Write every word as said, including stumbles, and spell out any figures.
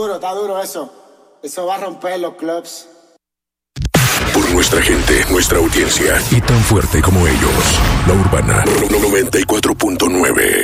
duro, está duro eso. Eso va a romper los clubs. Por nuestra gente, nuestra audiencia y tan fuerte como ellos. La Urbana noventa y cuatro punto nueve.